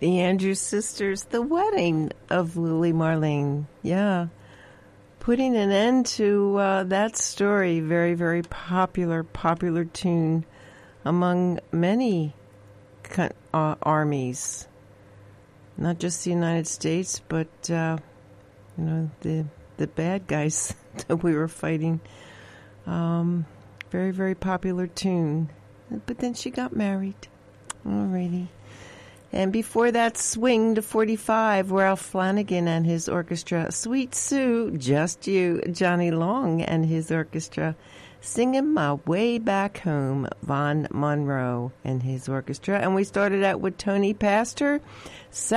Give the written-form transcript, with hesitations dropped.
The Andrews Sisters, The Wedding of Lily Marlene. Yeah. Putting an end to that story. Very, very popular tune among many armies. Not just the United States, but, the bad guys that we were fighting. Very, very popular tune. But then she got married. Alrighty. And before that, Swing to 45, Ralph Flanagan and his orchestra. Sweet Sue, Just You, Johnny Long and his orchestra. Singing My Way Back Home, Vaughn Monroe and his orchestra. And we started out with Tony Pastor.